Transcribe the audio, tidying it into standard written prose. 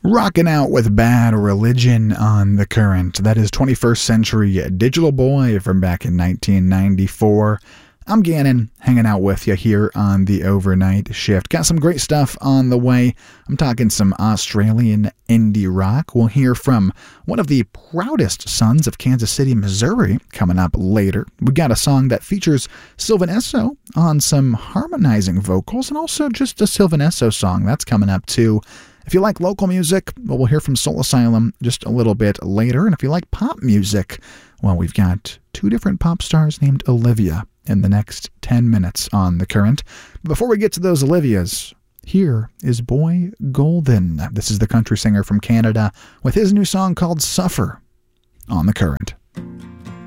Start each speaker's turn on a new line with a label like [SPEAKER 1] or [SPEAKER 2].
[SPEAKER 1] Rocking out with Bad Religion on The Current. That is 21st Century Digital Boy from back in 1994. I'm Gannon, hanging out with you here on the overnight shift. Got some great stuff on the way. I'm talking some Australian indie rock. We'll hear from one of the proudest sons of Kansas City, Missouri, coming up later. We got a song that features Sylvan Esso on some harmonizing vocals, and also just a Sylvan Esso song. That's coming up too. If you like local music, well, we'll hear from Soul Asylum just a little bit later. And if you like pop music, well, we've got two different pop stars named Olivia in the next 10 minutes on The Current. Before we get to those Olivias, here is Boy Golden. This is the country singer from Canada with his new song called Suffer on The Current.